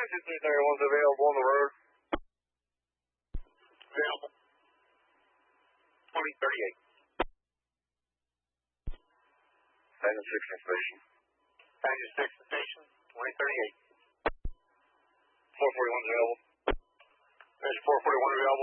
2331's available on the road. Available. 2038. Baggage 6 station. Baggage 6 station, 2038. 441's available. There's 441 available.